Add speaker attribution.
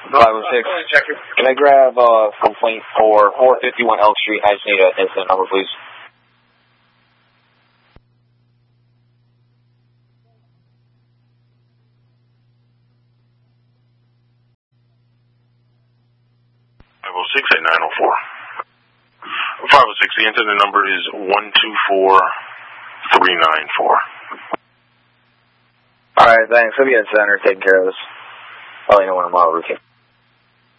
Speaker 1: 506. Can I grab a complaint for 451 Elk Street? I just need an incident number, please.
Speaker 2: At 904. 506, the incident number is 124394.
Speaker 1: Alright, thanks. I'll be in center taking care of this. I'll let you know when I'm out of routine.